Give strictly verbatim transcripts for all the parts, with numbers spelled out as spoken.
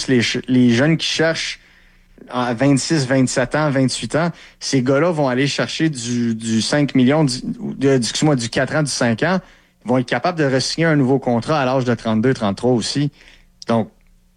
plus les, les jeunes qui cherchent à vingt-six, vingt-sept ans, vingt-huit ans, ces gars-là vont aller chercher du, du cinq millions, du, du, excuse-moi, du quatre ans, du cinq ans. Ils vont être capables de re-signer un nouveau contrat à l'âge de trente-deux, trente-trois aussi. Donc,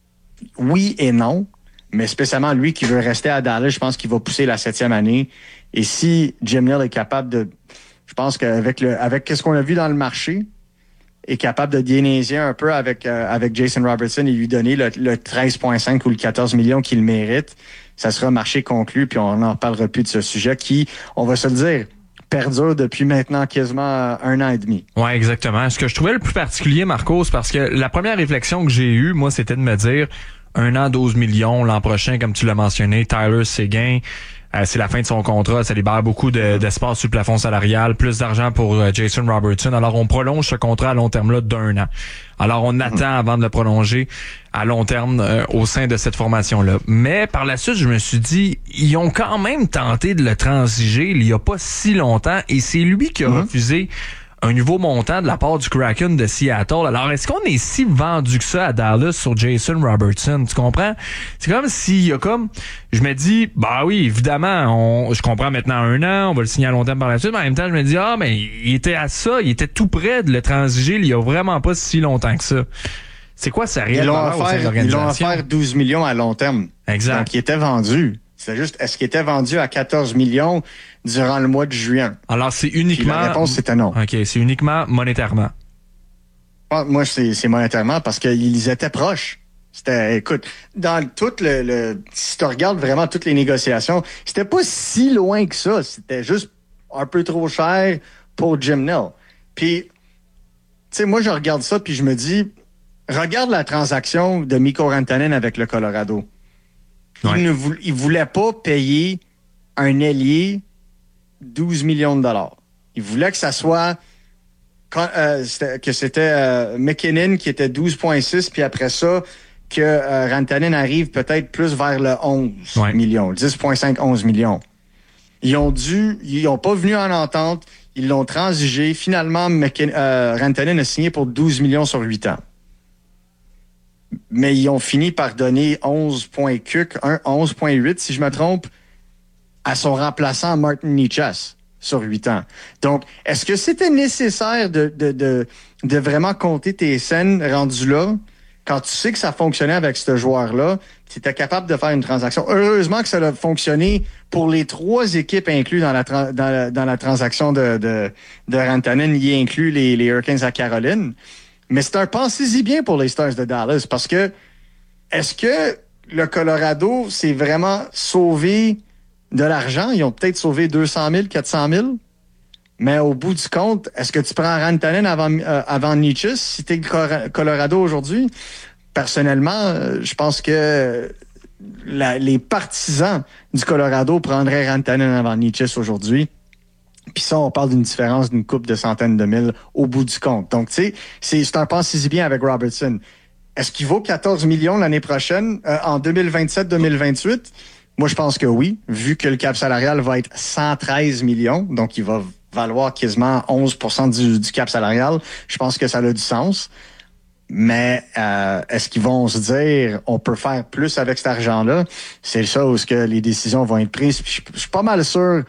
oui et non, mais spécialement lui qui veut rester à Dallas, je pense qu'il va pousser la septième année. Et si Jim Nill est capable de, je pense qu'avec le, avec ce qu'on a vu dans le marché, est capable de déneiser un peu avec euh, avec Jason Robertson et lui donner le, le treize virgule cinq ou le quatorze millions qu'il mérite, ça sera marché conclu, puis on n'en parlera plus de ce sujet qui, on va se le dire, perdure depuis maintenant quasiment un an et demi. Ouais, exactement. Ce que je trouvais le plus particulier, Marcos, parce que la première réflexion que j'ai eue, moi, c'était de me dire un an, douze millions, l'an prochain, comme tu l'as mentionné, Tyler Seguin, Euh, c'est la fin de son contrat, ça libère beaucoup de, d'espace sur le plafond salarial, plus d'argent pour euh, Jason Robertson. Alors, on prolonge ce contrat à long terme-là d'un an. Alors, on attend avant de le prolonger à long terme euh, au sein de cette formation-là. Mais par la suite, je me suis dit, ils ont quand même tenté de le transiger il y a pas si longtemps et c'est lui qui a mm-hmm. refusé un nouveau montant de la part du Kraken de Seattle. Alors, est-ce qu'on est si vendu que ça à Dallas sur Jason Robertson? Tu comprends? C'est comme s'il y a comme... Je me dis, bah oui, évidemment, on, je comprends maintenant un an, on va le signer à long terme par la suite, mais en même temps, je me dis, ah, mais il était à ça, il était tout près de le transiger il y a vraiment pas si longtemps que ça. C'est quoi sa réelle valeur au sein de l'organisation? Ils l'ont offert douze millions à long terme. Exact. Donc, il était vendu. C'est juste, est-ce qu'il était vendu à quatorze millions durant le mois de juin? Alors, c'est uniquement... Puis la réponse, c'était non. OK, c'est uniquement monétairement. Ah, moi, c'est, c'est monétairement parce qu'ils étaient proches. C'était, écoute, dans tout le, le... Si tu regardes vraiment toutes les négociations, c'était pas si loin que ça. C'était juste un peu trop cher pour Jim Nill. Puis, tu sais, moi, je regarde ça puis je me dis, regarde la transaction de Mikko Rantanen avec le Colorado. Ouais. Il ne voulait, il voulait pas payer un ailier douze millions de dollars. Il voulait que ça soit quand, euh, c'était, que c'était euh, McKinnon qui était douze virgule six, puis après ça, que euh, Rantanen arrive peut-être plus vers le onze ouais. millions, dix virgule cinq, onze millions. Ils ont dû, ils ont pas venu en entente, ils l'ont transigé. Finalement, McKin- euh, Rantanen a signé pour douze millions sur huit ans. Mais ils ont fini par donner onze virgule huit, si je me trompe, à son remplaçant Martin Necas sur huit ans. Donc, est-ce que c'était nécessaire de, de, de, de vraiment compter tes scènes rendues là, quand tu sais que ça fonctionnait avec ce joueur-là, tu étais capable de faire une transaction? Heureusement que ça a fonctionné pour les trois équipes incluses dans la, tra- dans la, dans la transaction de, de, de Rantanen, y inclut les, les Hurricanes à Caroline. Mais c'est un pensez-y bien pour les Stars de Dallas parce que est-ce que le Colorado s'est vraiment sauvé de l'argent? Ils ont peut-être sauvé deux cent mille, quatre cent mille. Mais au bout du compte, est-ce que tu prends Rantanen avant, euh, avant Necas si t'es le Colorado aujourd'hui? Personnellement, euh, je pense que la, les partisans du Colorado prendraient Rantanen avant Necas aujourd'hui. Puis ça, on parle d'une différence d'une couple de centaines de mille au bout du compte. Donc, tu sais, c'est, c'est un pensez-y bien avec Robertson. Est-ce qu'il vaut quatorze millions l'année prochaine, euh, en deux mille vingt-sept deux mille vingt-huit? Moi, je pense que oui, vu que le cap salarial va être cent treize millions, donc il va valoir quasiment onze pour cent du, du cap salarial. Je pense que ça a du sens. Mais euh, est-ce qu'ils vont se dire on peut faire plus avec cet argent-là? C'est ça où est-ce que les décisions vont être prises. Puis je, je suis pas mal sûr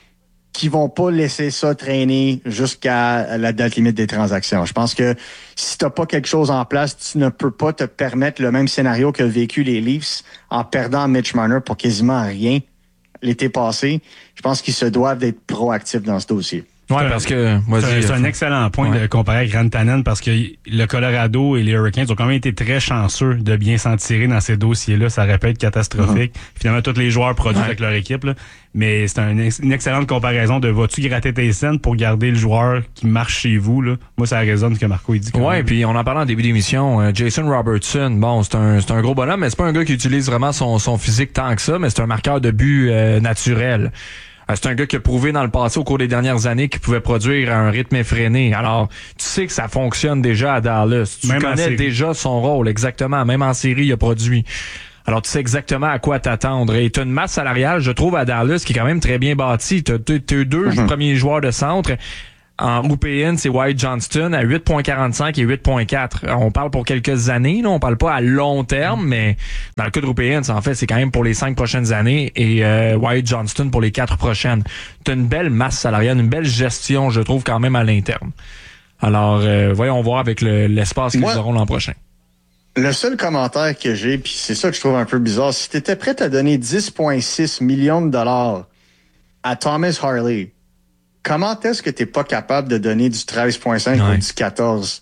qui vont pas laisser ça traîner jusqu'à la date limite des transactions. Je pense que si t'as pas quelque chose en place, tu ne peux pas te permettre le même scénario que vécu les Leafs en perdant Mitch Marner pour quasiment rien l'été passé. Je pense qu'ils se doivent d'être proactifs dans ce dossier. Oui, parce que... C'est, c'est un excellent point ouais. de comparer avec Rantanen parce que le Colorado et les Hurricanes ont quand même été très chanceux de bien s'en tirer dans ces dossiers-là. Ça aurait pu être catastrophique. Mm-hmm. Finalement, tous les joueurs produisent ouais. avec leur équipe. Là. Mais c'est un, une excellente comparaison de vas-tu gratter tes scènes pour garder le joueur qui marche chez vous. Là. Moi, ça résonne ce que Marco il dit. Oui, puis on en parlait en début d'émission. Euh, Jason Robertson, bon, c'est un, c'est un gros bonhomme, mais c'est pas un gars qui utilise vraiment son, son physique tant que ça, mais c'est un marqueur de but euh, naturel. C'est un gars qui a prouvé dans le passé au cours des dernières années qu'il pouvait produire à un rythme effréné. Alors, tu sais que ça fonctionne déjà à Dallas. Tu même connais déjà son rôle, exactement. Même en série, il a produit. Alors, tu sais exactement à quoi t'attendre. Et tu as une masse salariale, je trouve, à Dallas qui est quand même très bien bâtie. Tu as deux mm-hmm. premiers joueurs de centre. En Rupéen, c'est Wyatt Johnston à huit virgule quarante-cinq et huit virgule quatre. On parle pour quelques années, là, on parle pas à long terme, mais dans le cas de Rupéen, en fait, c'est quand même pour les cinq prochaines années et euh, Wyatt Johnston pour les quatre prochaines. T'as une belle masse salariale, une belle gestion, je trouve, quand même à l'interne. Alors, euh, voyons voir avec le, l'espace qu'ils Moi, auront l'an prochain. Le seul commentaire que j'ai, puis c'est ça que je trouve un peu bizarre, si tu étais prêt à donner dix virgule six millions de dollars à Thomas Harley, comment est-ce que tu n'es pas capable de donner du treize virgule cinq ouais. ou du quatorze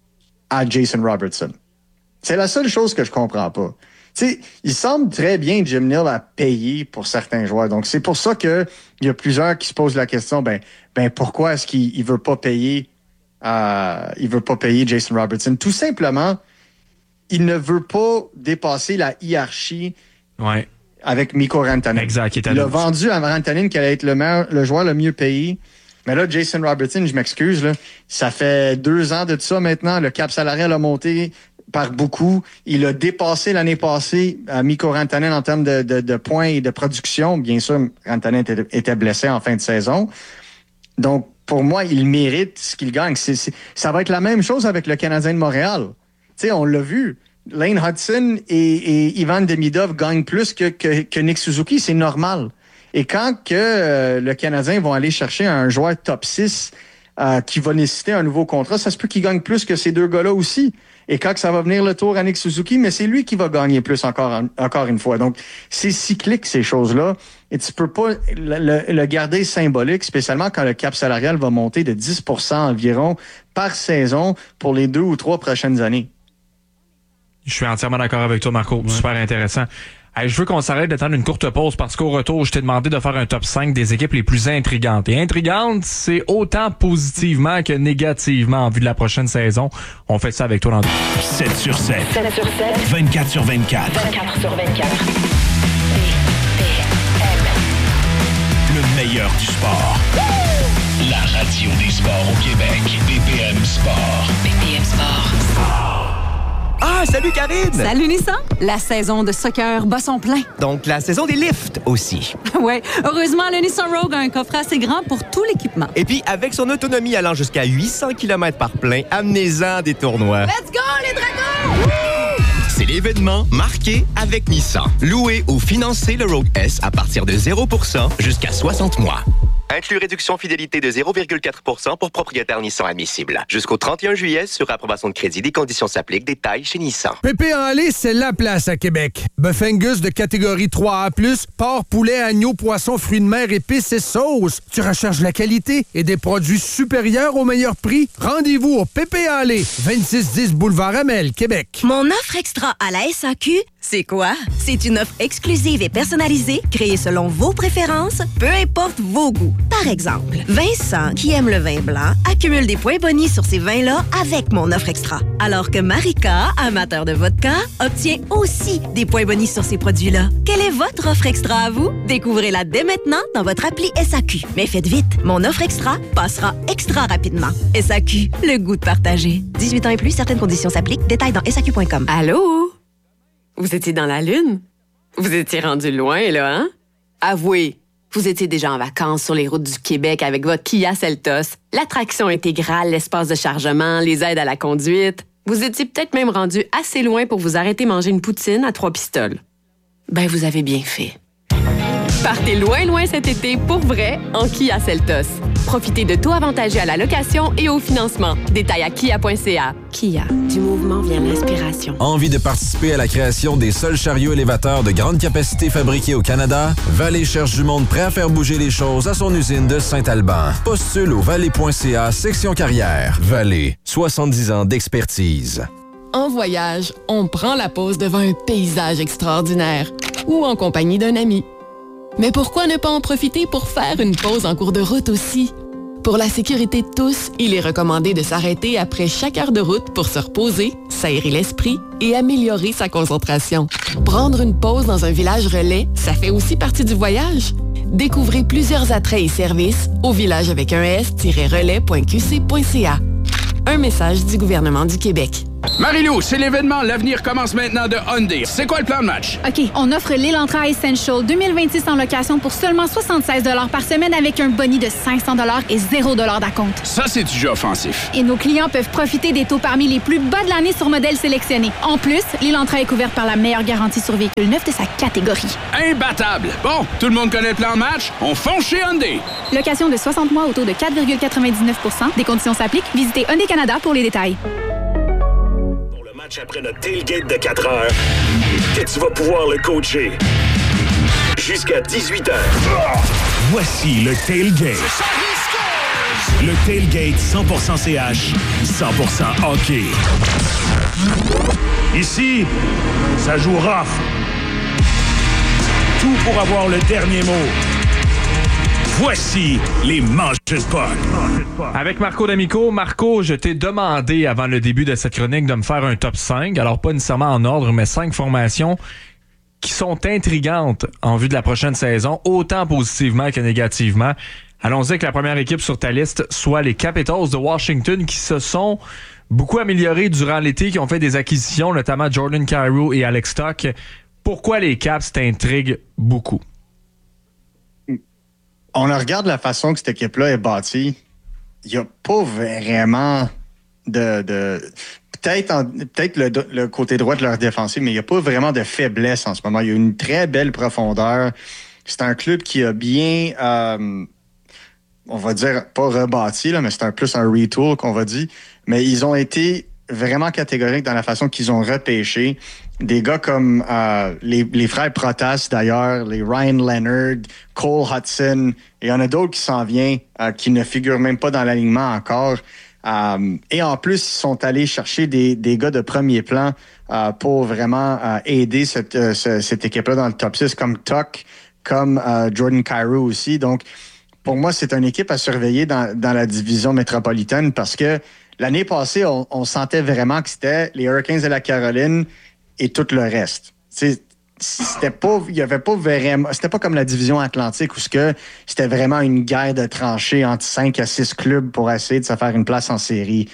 à Jason Robertson? C'est la seule chose que je comprends pas. Tu sais, il semble très bien, Jim Nill, à payer pour certains joueurs. Donc, c'est pour ça que il y a plusieurs qui se posent la question, ben, ben pourquoi est-ce qu'il il veut pas payer euh, il veut pas payer Jason Robertson? Tout simplement, il ne veut pas dépasser la hiérarchie ouais. avec Mikko Rantanen. Exact. Il, il a vendu à Rantanen qu'il allait être le, meilleur, le joueur le mieux payé. Mais là, Jason Robertson, je m'excuse, là, ça fait deux ans de ça maintenant. Le cap salarial a monté par beaucoup. Il a dépassé l'année passée à Mikko Rantanen en termes de, de, de points et de production. Bien sûr, Rantanen était, était blessé en fin de saison. Donc, pour moi, il mérite ce qu'il gagne. C'est, c'est, ça va être la même chose avec le Canadien de Montréal. Tu sais, on l'a vu. Lane Hudson et, et Ivan Demidov gagnent plus que, que, que Nick Suzuki. C'est normal. Et quand que euh, le Canadien vont aller chercher un joueur top six euh, qui va nécessiter un nouveau contrat, ça se peut qu'il gagne plus que ces deux gars-là aussi. Et quand que ça va venir le tour à Nick Suzuki, mais c'est lui qui va gagner plus encore, encore une fois. Donc, c'est cyclique, ces choses-là. Et tu peux pas le, le, le garder symbolique, spécialement quand le cap salarial va monter de dix pour cent environ par saison pour les deux ou trois prochaines années. Je suis entièrement d'accord avec toi, Marco. Ouais. Super intéressant. Hey, je veux qu'on s'arrête de prendre une courte pause parce qu'au retour, je t'ai demandé de faire un top cinq des équipes les plus intrigantes. Et intrigantes, c'est autant positivement que négativement en vue de la prochaine saison. On fait ça avec toi dans sept sur sept. sept sur sept. vingt-quatre sur vingt-quatre. vingt-quatre sur vingt-quatre. Le meilleur du sport. La radio des sports au Québec. B P M Sport. B P M Sport. Ah, salut Karine! Salut Nissan! La saison de soccer bat son plein. Donc, la saison des lifts aussi. Oui, heureusement, le Nissan Rogue a un coffret assez grand pour tout l'équipement. Et puis, avec son autonomie allant jusqu'à huit cents kilomètres par plein, amenez-en des tournois. Let's go, les dragons! C'est l'événement marqué avec Nissan. Louez ou financez le Rogue S à partir de zéro pour cent jusqu'à soixante mois. Inclus réduction fidélité de zéro virgule quatre pour cent pour propriétaire Nissan admissible. Jusqu'au trente et un juillet, sur approbation de crédit, des conditions s'appliquent. Détails chez Nissan. Pépé en lait, c'est la place à Québec. Bœuf Angus de catégorie trois A plus, porc, poulet, agneau, poisson, fruits de mer, épices et sauces. Tu recherches la qualité et des produits supérieurs au meilleur prix? Rendez-vous au Pépé en lait, vingt-six dix Boulevard Amel, Québec. Mon offre extra à la S A Q, c'est quoi? C'est une offre exclusive et personnalisée, créée selon vos préférences, peu importe vos goûts. Par exemple, Vincent, qui aime le vin blanc, accumule des points bonis sur ces vins-là avec mon offre extra. Alors que Marika, amateur de vodka, obtient aussi des points bonis sur ces produits-là. Quelle est votre offre extra à vous? Découvrez-la dès maintenant dans votre appli S A Q. Mais faites vite, mon offre extra passera extra rapidement. S A Q, le goût de partager. dix-huit ans et plus, certaines conditions s'appliquent. Détails dans S A Q point com. Allô? Vous étiez dans la Lune? Vous étiez rendu loin, là, hein? Avouez, vous étiez déjà en vacances sur les routes du Québec avec votre Kia Seltos, l'attraction intégrale, l'espace de chargement, les aides à la conduite. Vous étiez peut-être même rendu assez loin pour vous arrêter manger une poutine à trois pistoles. Ben, vous avez bien fait. Partez loin, loin cet été pour vrai en Kia Seltos. Profitez de taux avantageux à la location et au financement. Détails à kia point c a. Kia, du mouvement vient l'inspiration. Envie de participer à la création des seuls chariots élévateurs de grande capacité fabriqués au Canada? Vallée cherche du monde prêt à faire bouger les choses à son usine de Saint-Alban. Postule au vallée point c a, section carrière. Vallée, soixante-dix ans d'expertise. En voyage, on prend la pause devant un paysage extraordinaire ou en compagnie d'un ami. Mais pourquoi ne pas en profiter pour faire une pause en cours de route aussi? Pour la sécurité de tous, il est recommandé de s'arrêter après chaque heure de route pour se reposer, s'aérer l'esprit et améliorer sa concentration. Prendre une pause dans un village relais, ça fait aussi partie du voyage. Découvrez plusieurs attraits et services au village avec un s-relais point q c point c a. Un message du gouvernement du Québec. Marie-Lou, c'est l'événement L'avenir commence maintenant de Hyundai. C'est quoi le plan de match? OK, on offre l'Elantra Essential deux mille vingt-six en location pour seulement soixante-seize dollars par semaine avec un boni de cinq cents dollars et zéro dollars d'acompte. Ça, c'est du jeu offensif. Et nos clients peuvent profiter des taux parmi les plus bas de l'année sur modèles sélectionnés. En plus, l'Elantra est couverte par la meilleure garantie sur véhicule neuf de sa catégorie. Imbattable! Bon, tout le monde connaît le plan de match? On fonce chez Hyundai! Location de soixante mois au taux de quatre virgule quatre-vingt-dix-neuf pour cent. Des conditions s'appliquent. Visitez Hyundai Canada pour les détails. Après notre tailgate de quatre heures, que tu vas pouvoir le coacher jusqu'à dix-huit heures. Voici le tailgate. Le tailgate cent pour cent C H, cent pour cent hockey. Ici, ça joue rough. Tout pour avoir le dernier mot. Voici les manches de puck. Avec Marco D'Amico. Marco, je t'ai demandé avant le début de cette chronique de me faire un top cinq. Alors, pas nécessairement en ordre, mais cinq formations qui sont intrigantes en vue de la prochaine saison, autant positivement que négativement. Allons-y avec la première équipe sur ta liste, soit les Capitals de Washington, qui se sont beaucoup améliorés durant l'été, qui ont fait des acquisitions, notamment Jordan Kyrou et Alex Stock. Pourquoi les Caps t'intriguent beaucoup? On regarde la façon que cette équipe-là est bâtie. Il n'y a pas vraiment de... de peut-être en, peut-être le, le côté droit de leur défensive, mais il n'y a pas vraiment de faiblesse en ce moment. Il y a une très belle profondeur. C'est un club qui a bien, euh, on va dire, pas rebâti, là, mais c'est un plus un retool qu'on va dire. Mais ils ont été vraiment catégoriques dans la façon qu'ils ont repêché. Des gars comme euh, les, les frères Protas, d'ailleurs, les Ryan Leonard, Cole Hudson. Il y en a d'autres qui s'en viennent, euh, qui ne figurent même pas dans l'alignement encore. Euh, et en plus, ils sont allés chercher des, des gars de premier plan euh, pour vraiment euh, aider cette, euh, ce, cette équipe-là dans le top six, comme Tuck, comme euh, Jordan Kyrou aussi. Donc, pour moi, c'est une équipe à surveiller dans, dans la division métropolitaine parce que l'année passée, on, on sentait vraiment que c'était les Hurricanes de la Caroline et tout le reste. T'sais, c'était pas, il y avait pas vraiment, c'était pas comme la division Atlantique où ce que c'était vraiment une guerre de tranchées entre cinq à six clubs pour essayer de se faire une place en série.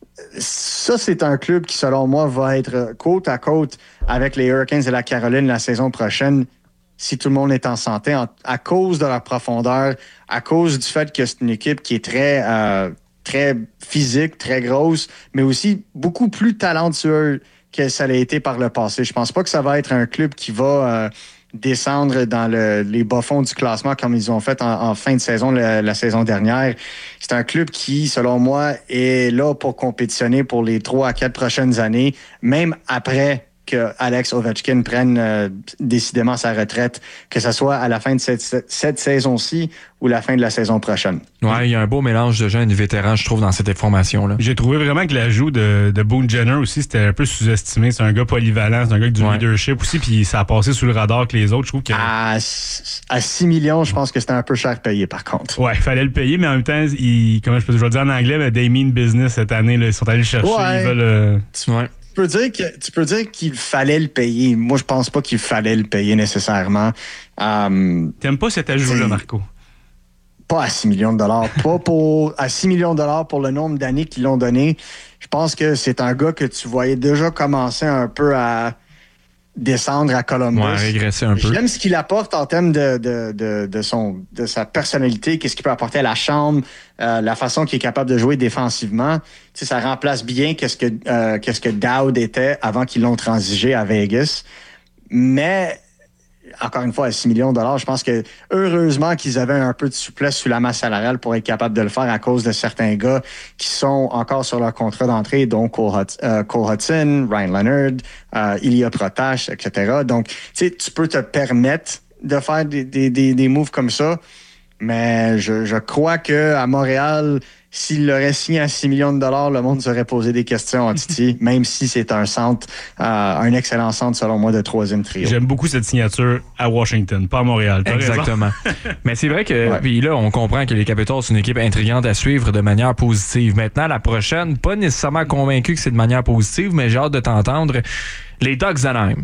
Ça, c'est un club qui, selon moi, va être côte à côte avec les Hurricanes de la Caroline la saison prochaine si tout le monde est en santé, en, à cause de leur profondeur, à cause du fait que c'est une équipe qui est très, euh, très physique, très grosse, mais aussi beaucoup plus talentueuse que ça l'a été par le passé. Je pense pas que ça va être un club qui va euh, descendre dans le, les bas-fonds du classement comme ils ont fait en, en fin de saison, la, la saison dernière. C'est un club qui, selon moi, est là pour compétitionner pour les trois à quatre prochaines années, même après que Alex Ovechkin prenne euh, décidément sa retraite, que ce soit à la fin de cette, cette saison-ci ou la fin de la saison prochaine. Ouais, il y a un beau mélange de jeunes et de vétérans, je trouve, dans cette formation-là. J'ai trouvé vraiment que l'ajout de, de Boone Jenner aussi, c'était un peu sous-estimé. C'est un gars polyvalent, c'est un gars avec du ouais. leadership aussi, puis ça a passé sous le radar que les autres. Je trouve que... À, à six millions, je pense que c'était un peu cher payé, par contre. Ouais, il fallait le payer, mais en même temps, il, comment je peux je vais dire en anglais, mais they mean business cette année, là, ils sont allés le chercher. Ouais. Ils veulent... Euh... Ouais. Tu peux dire que tu peux dire qu'il fallait le payer. Moi, je pense pas qu'il fallait le payer nécessairement. Um, T'aimes pas cet ajout-là, Marco? Pas à six millions de dollars. Pas pour à six millions de dollars pour le nombre d'années qu'ils l'ont donné. Je pense que c'est un gars que tu voyais déjà commencer un peu à descendre à Columbus. Ouais, régresser un peu. J'aime ce qu'il apporte en termes de, de, de, de, son, de sa personnalité, qu'est-ce qu'il peut apporter à la chambre, euh, la façon qu'il est capable de jouer défensivement. Tu sais, ça remplace bien qu'est-ce que, euh, qu'est-ce que Dowd était avant qu'ils l'ont transigé à Vegas. Mais, encore une fois, à six millions de dollars, je pense que heureusement qu'ils avaient un peu de souplesse sous la masse salariale pour être capables de le faire à cause de certains gars qui sont encore sur leur contrat d'entrée, donc Cole, Hud- euh, Cole Hudson, Ryan Leonard, euh, Ilya Protas, et cetera. Donc, tu sais, tu peux te permettre de faire des, des, des, des moves comme ça, mais je, je crois que à Montréal, s'il l'aurait signé à six millions de dollars, le monde serait posé des questions à Titi, même si c'est un centre, euh, un excellent centre, selon moi, de troisième trio. J'aime beaucoup cette signature à Washington, pas à Montréal. Exactement. Mais c'est vrai que, ouais. Puis là, on comprend que les Capitals, c'est une équipe intrigante à suivre de manière positive. Maintenant, la prochaine, pas nécessairement convaincu que c'est de manière positive, mais j'ai hâte de t'entendre. Les Ducks d'Anaheim.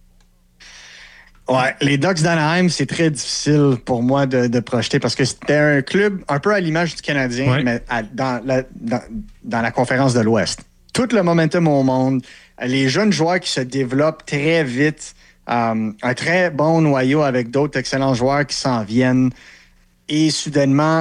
Ouais, les Ducks d'Anaheim, c'est très difficile pour moi de, de projeter parce que c'était un club un peu à l'image du Canadien, ouais. mais à, dans, la, dans, dans la conférence de l'Ouest. tout le momentum au monde. Les jeunes joueurs qui se développent très vite. Euh, un très bon noyau avec d'autres excellents joueurs qui s'en viennent. Et soudainement,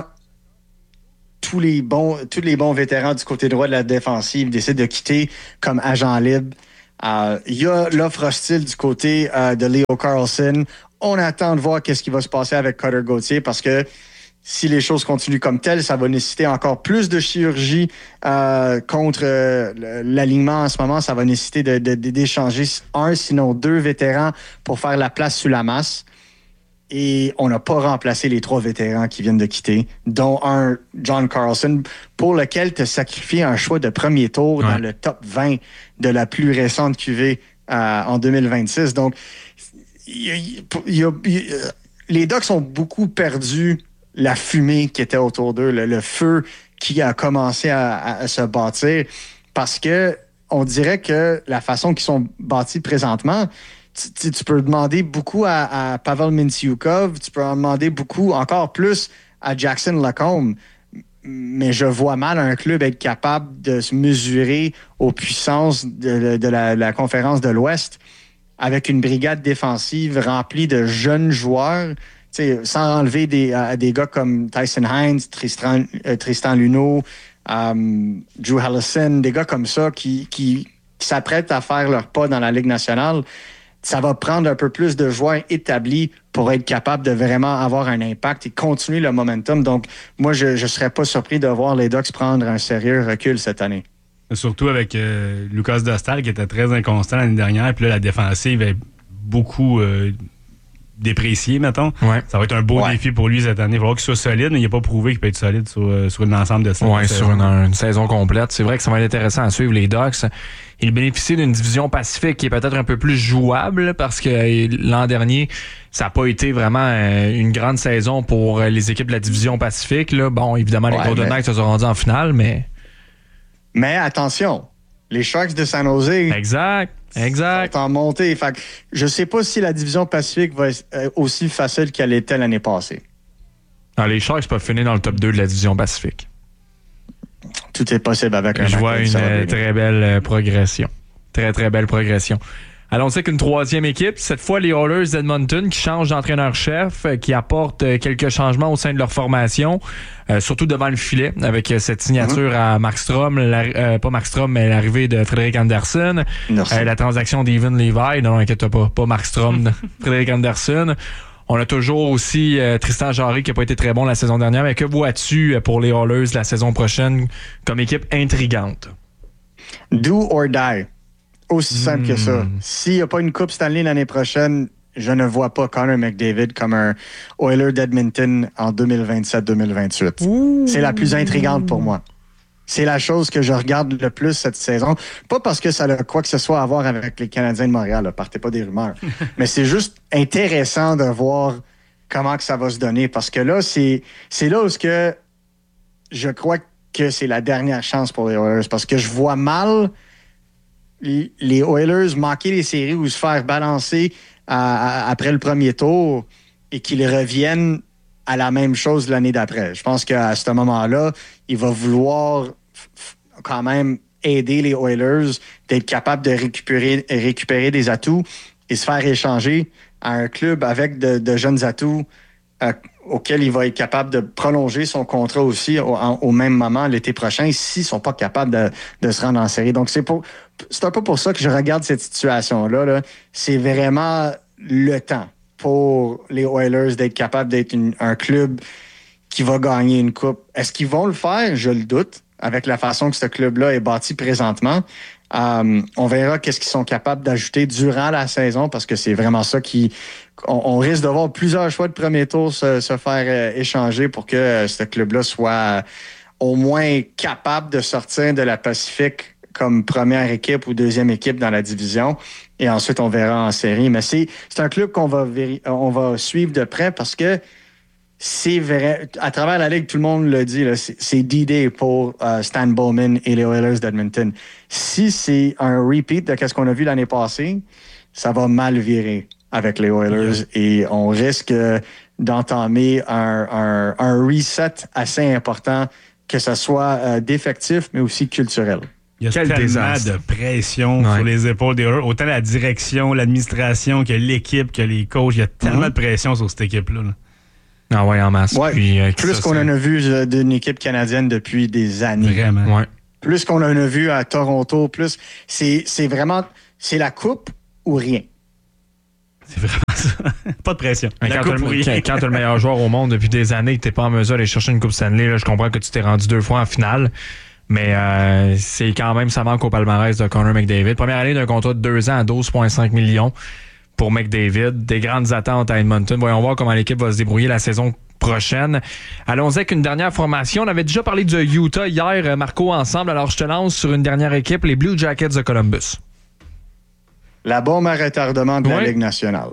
tous les bons, tous les bons vétérans du côté droit de la défensive décident de quitter comme agent libre. Euh, il y a l'offre hostile du côté euh, de Leo Carlsson. On attend de voir qu'est-ce qui va se passer avec Cutter Gauthier parce que si les choses continuent comme telles, ça va nécessiter encore plus de chirurgie euh, contre euh, l'alignement en ce moment. Ça va nécessiter de, de, d'échanger un, sinon deux vétérans pour faire la place sous la masse. Et on n'a pas remplacé les trois vétérans qui viennent de quitter, dont un John Carlson, pour lequel tu as sacrifié un choix de premier tour ouais. dans le top vingt de la plus récente Q V euh, en deux mille vingt-six. Donc, y a, y a, y a, les Ducks ont beaucoup perdu la fumée qui était autour d'eux, le, le feu qui a commencé à, à, à se bâtir, parce que on dirait que la façon qu'ils sont bâtis présentement, Tu, tu peux demander beaucoup à, à Pavel Mintyukov, tu peux en demander beaucoup, encore plus, à Jackson Lacombe. Mais je vois mal un club être capable de se mesurer aux puissances de, de la, la conférence de l'Ouest avec une brigade défensive remplie de jeunes joueurs, sans enlever des, à des gars comme Tyson Hines, Tristan, euh, Tristan Luneau, um, Drew Helleson, des gars comme ça qui, qui, qui s'apprêtent à faire leur pas dans la Ligue nationale. Ça va prendre un peu plus de joueurs établis pour être capable de vraiment avoir un impact et continuer le momentum. Donc, moi, je ne serais pas surpris de voir les Ducks prendre un sérieux recul cette année. Surtout avec euh, Lucas Dostal qui était très inconstant l'année dernière. Puis là, la défensive est beaucoup euh, dépréciée, mettons. Ouais. Ça va être un beau ouais. défi pour lui cette année. Il va falloir qu'il soit solide, mais il n'a pas prouvé qu'il peut être solide sur, euh, sur un ensemble de saisons. Oui, sur une, une saison complète. C'est vrai que ça va être intéressant à suivre les Ducks. Il bénéficie d'une division Pacifique qui est peut-être un peu plus jouable parce que l'an dernier, ça n'a pas été vraiment une grande saison pour les équipes de la division Pacifique. Là. Bon, évidemment, les ouais, Golden Knights se sont rendus en finale, mais... Mais attention, les Sharks de San Jose... Exact, exact. sont en montée. Fait que je ne sais pas si la division Pacifique va être aussi facile qu'elle était l'année passée. Non, les Sharks peuvent finir dans le top deux de la division Pacifique. Tout est possible avec un Je vois une euh, très belle euh, progression. Très, très belle progression. Alors, on sait qu'une troisième équipe, cette fois les Oilers d'Edmonton, qui changent d'entraîneur-chef, euh, qui apportent euh, quelques changements au sein de leur formation, euh, surtout devant le filet, avec euh, cette signature mm-hmm. à Markstrom, la, euh, pas Markstrom, mais l'arrivée de Frédéric Anderson, euh, la transaction d'Evan Levi, non, non, inquiète pas, pas Markstrom, Frédéric Anderson. On a toujours aussi euh, Tristan Jarry qui n'a pas été très bon la saison dernière. Mais que vois-tu pour les Oilers la saison prochaine comme équipe intrigante? Do or die. Aussi simple mmh. que ça. S'il n'y a pas une Coupe Stanley l'année prochaine, je ne vois pas Connor McDavid comme un Oiler d'Edmonton en deux mille vingt-sept deux mille vingt-huit. Ouh. C'est la plus intrigante pour moi. C'est la chose que je regarde le plus cette saison. Pas parce que ça a quoi que ce soit à voir avec les Canadiens de Montréal, là, partez pas des rumeurs. Mais c'est juste intéressant de voir comment que ça va se donner. Parce que là, c'est, c'est là où ce que je crois que c'est la dernière chance pour les Oilers. Parce que je vois mal les Oilers manquer les séries ou se faire balancer à, à, après le premier tour et qu'ils reviennent à la même chose l'année d'après. Je pense qu'à ce moment-là, il va vouloir f- quand même aider les Oilers d'être capable de récupérer, récupérer des atouts et se faire échanger à un club avec de, de jeunes atouts euh, auquel il va être capable de prolonger son contrat aussi au, en, au même moment l'été prochain s'ils ne sont pas capables de, de se rendre en série. Donc, c'est, pour, c'est un peu pour ça que je regarde cette situation-là. Là. C'est vraiment le temps pour les Oilers d'être capables d'être une, un club qui va gagner une coupe. Est-ce qu'ils vont le faire? Je le doute, avec la façon que ce club-là est bâti présentement. Euh, on verra qu'est-ce qu'ils sont capables d'ajouter durant la saison, parce que c'est vraiment ça qui... On, on risque de voir plusieurs choix de premier tour se, se faire euh, échanger pour que euh, ce club-là soit euh, au moins capable de sortir de la Pacifique comme première équipe ou deuxième équipe dans la division. Et ensuite, on verra en série. Mais c'est, c'est un club qu'on va, véri- on va suivre de près parce que c'est vrai. À travers la Ligue, tout le monde le dit, là, c'est, c'est D-Day pour uh, Stan Bowman et les Oilers d'Edmonton. Si c'est un repeat de ce qu'on a vu l'année passée, ça va mal virer avec les Oilers yeah. et on risque d'entamer un, un, un reset assez important, que ce soit euh, défectif, mais aussi culturel. Il y a Quel tellement désastre. de pression Ouais. sur les épaules des Oilers. Autant la direction, l'administration, que l'équipe, que les coachs. Il y a tellement Mm-hmm. de pression sur cette équipe-là. là. Ah ouais, en masse. Ouais. Puis, euh, Plus ça, qu'on c'est- en a vu euh, d'une équipe canadienne depuis des années. Vraiment. Ouais. Plus qu'on en a vu à Toronto, plus. C'est, c'est vraiment. C'est la coupe ou rien. C'est vraiment ça. Pas de pression. Quand La t'as coupe le- ou rien. quand- quand t'as le meilleur joueur au monde depuis des années, que t'es pas en mesure d'aller chercher une Coupe Stanley, là, je comprends que tu t'es rendu deux fois en finale. Mais euh, c'est quand même, ça manque au palmarès de Connor McDavid. Première année d'un contrat de deux ans à douze virgule cinq millions pour McDavid. Des grandes attentes à Edmonton. Voyons voir comment l'équipe va se débrouiller la saison prochaine. Allons-y avec une dernière formation. On avait déjà parlé de Utah hier, Marco, ensemble. Alors, je te lance sur une dernière équipe, les Blue Jackets de Columbus. La bombe à retardement de la Ouais. Ligue nationale.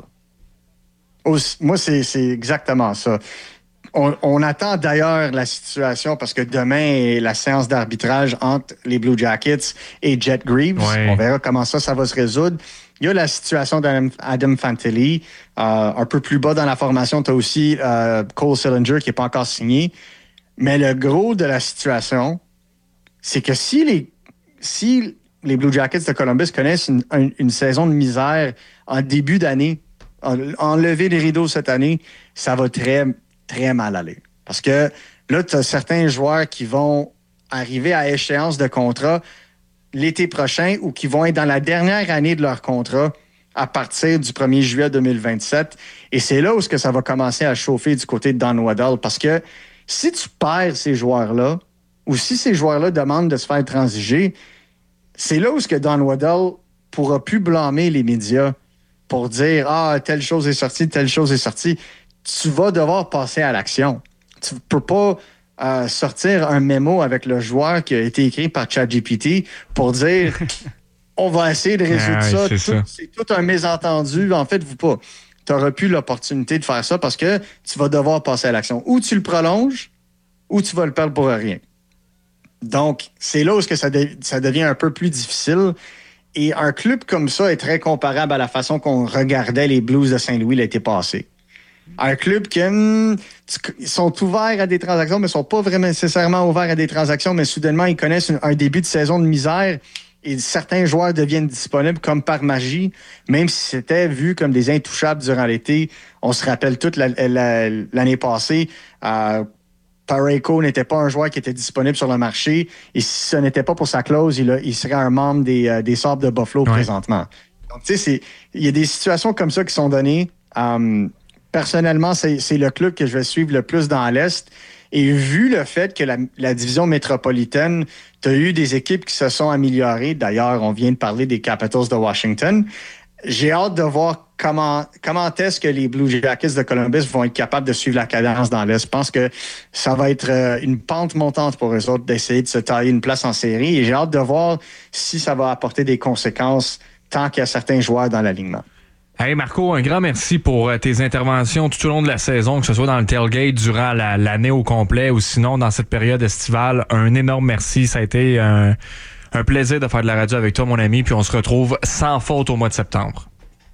Aussi- moi, c'est, c'est exactement ça. On, on attend d'ailleurs la situation parce que demain est la séance d'arbitrage entre les Blue Jackets et Jet Greaves. Ouais. On verra comment ça, ça va se résoudre. Il y a la situation d'Adam Adam Fantilli. Euh, un peu plus bas dans la formation, tu as aussi euh, Cole Sillinger qui n'est pas encore signé. Mais le gros de la situation, c'est que si les, si les Blue Jackets de Columbus connaissent une, une- une saison de misère en début d'année, en- enlever les rideaux cette année, ça va très, très mal aller. Parce que là, tu as certains joueurs qui vont arriver à échéance de contrat l'été prochain ou qui vont être dans la dernière année de leur contrat à partir du premier juillet deux mille vingt-sept. Et c'est là où ce que ça va commencer à chauffer du côté de Don Waddell. Parce que si tu perds ces joueurs-là, ou si ces joueurs-là demandent de se faire transiger, c'est là où ce que Don Waddell pourra plus blâmer les médias pour dire « Ah, telle chose est sortie, telle chose est sortie ». Tu vas devoir passer à l'action. Tu peux pas euh, sortir un mémo avec le joueur qui a été écrit par ChatGPT pour dire « On va essayer de résoudre Ah oui, ça. c'est Tout- ça. C'est tout un mésentendu. En fait, vous pas. Tu n'auras plus l'opportunité de faire ça parce que tu vas devoir passer à l'action. Ou tu le prolonges, ou tu vas le perdre pour rien. Donc, c'est là où que ça, de- ça devient un peu plus difficile. Et un club comme ça est très comparable à la façon qu'on regardait les Blues de Saint-Louis l'été passé. Un club qui hum, tu- ils sont ouverts à des transactions, mais ne sont pas vraiment nécessairement ouverts à des transactions, mais soudainement, ils connaissent une- un début de saison de misère et certains joueurs deviennent disponibles comme par magie, même si c'était vu comme des intouchables durant l'été. On se rappelle toute la- la- l'année passée, euh, Parayko n'était pas un joueur qui était disponible sur le marché. Et si ce n'était pas pour sa clause, il, a- il serait un membre des, euh, des Sabres de Buffalo Ouais. présentement. Donc, tu sais, c'est- il y a des situations comme ça qui sont données. Um, personnellement, c'est c'est le club que je vais suivre le plus dans l'Est. Et vu le fait que la, la division métropolitaine, tu as eu des équipes qui se sont améliorées. D'ailleurs, on vient de parler des Capitals de Washington. J'ai hâte de voir comment, comment est-ce que les Blue Jackets de Columbus vont être capables de suivre la cadence dans l'Est. Je pense que ça va être euh, une pente montante pour eux autres d'essayer de se tailler une place en série. Et j'ai hâte de voir si ça va apporter des conséquences tant qu'il y a certains joueurs dans l'alignement. Hey Marco, un grand merci pour euh, tes interventions tout au long de la saison, que ce soit dans le tailgate durant la- l'année au complet ou sinon dans cette période estivale. Un énorme merci. Ça a été un, un plaisir de faire de la radio avec toi, mon ami. Puis on se retrouve sans faute au mois de septembre.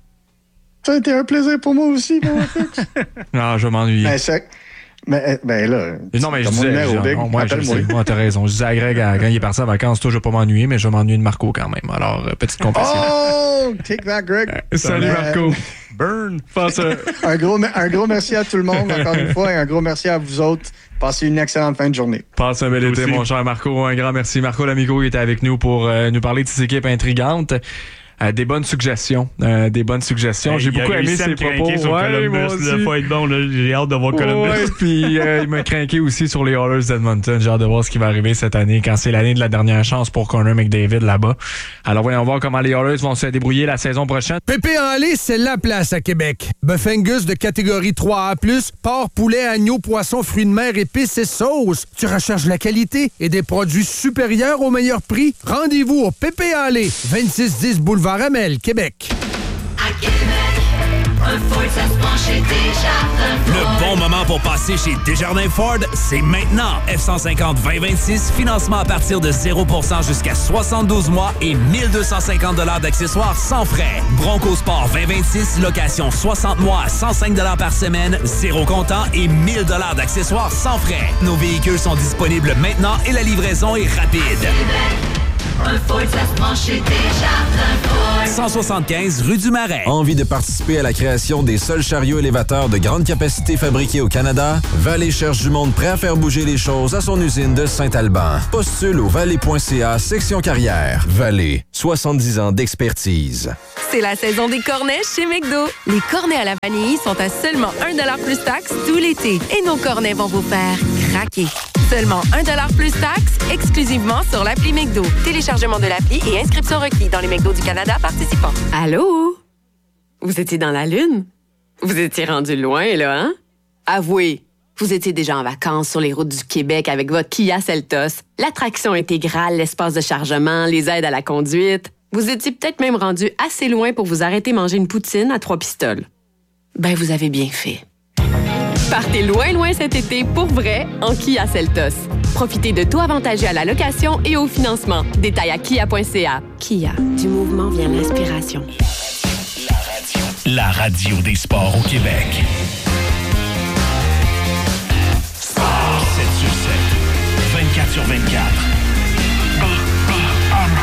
Ça a été un plaisir pour moi aussi, mon Fitch. Non, je vais m'ennuyer. Ben, ça- mais, ben là, Non, mais je t'as mon disais, numéro, genre, Big. non, moi, je le Appelle-moi. sais. Moi, t'as raison. Je disais à Greg, à- quand il est parti en vacances, toi, je vais pas m'ennuyer, mais je vais m'ennuyer de Marco quand même. Alors, euh, petite compassion. Oh, take that, Greg. Salut, Euh, Marco. Burn. Passe, euh, un, gros, un gros merci à tout le monde, encore une fois, et un gros merci à vous autres. Passez une excellente fin de journée. Passe un bel été, aussi. mon cher Marco. Un grand merci. Marco Lamigo, il était avec nous pour euh, nous parler de ces équipes intrigantes. Euh, des bonnes suggestions. Euh, des bonnes suggestions. Hey, J'ai il a beaucoup aimé réussi à ses me craquer propos. sur Ouais, Columbus, moi là, aussi. faut être bon, là. J'ai hâte de voir Columbus. Ouais, puis euh, il m'a craqué aussi sur les Oilers d'Edmonton. J'ai hâte de voir ce qui va arriver cette année quand c'est l'année de la dernière chance pour Connor McDavid là-bas. Alors voyons voir comment les Oilers vont se débrouiller la saison prochaine. Pépé en lait, c'est la place à Québec. Bœuf Angus de catégorie trois A plus, porc, poulet, agneau, poisson, fruits de mer, épices et sauces. Tu recherches la qualité et des produits supérieurs au meilleur prix? Rendez-vous au Pépé en lait, vingt-six dix Boulevard Amel, Québec. À Québec, un Ford, ça se prend chez Desjardins Ford. Le bon moment pour passer chez Desjardins Ford, c'est maintenant. F cent cinquante vingt vingt-six, financement à partir de zéro pour cent jusqu'à soixante-douze mois et mille deux cent cinquante dollars d'accessoires sans frais. Bronco Sport vingt vingt-six, location soixante mois à cent cinq dollars par semaine, zéro comptant et mille dollars d'accessoires sans frais. Nos véhicules sont disponibles maintenant et la livraison est rapide. Un Ford, ça se prend chez Desjardins Ford. cent soixante-quinze rue du Marais. Envie de participer à la création des seuls chariots élévateurs de grande capacité fabriqués au Canada? Vallée cherche du monde prêt à faire bouger les choses à son usine de Saint-Alban. Postule au vallée point c a section carrière. Vallée, soixante-dix ans d'expertise. C'est la saison des cornets chez McDo. Les cornets à la vanille sont à seulement un dollar plus taxe tout l'été. Et nos cornets vont vous faire craquer. Seulement un dollar plus taxe, exclusivement sur l'appli McDo. Téléchargement de l'appli et inscription requis dans les McDo du Canada participants. Allô? Vous étiez dans la Lune? Vous étiez rendu loin, là, hein? Avouez, vous étiez déjà en vacances sur les routes du Québec avec votre Kia Seltos, l'attraction intégrale, l'espace de chargement, les aides à la conduite. Vous étiez peut-être même rendu assez loin pour vous arrêter manger une poutine à trois pistoles. Ben, vous avez bien fait. Partez loin, loin cet été pour vrai en Kia Seltos. Profitez de taux avantagés à la location et au financement. Détails à kia point c a. Kia, du mouvement vient l'inspiration. La radio des sports au Québec. sept sur sept, vingt-quatre sur vingt-quatre.